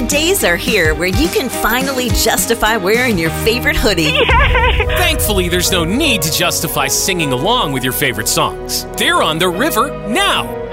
days are here where you can finally justify wearing your favorite hoodie. Yay! Thankfully, there's no need to justify singing along with your favorite songs. They're on the river now.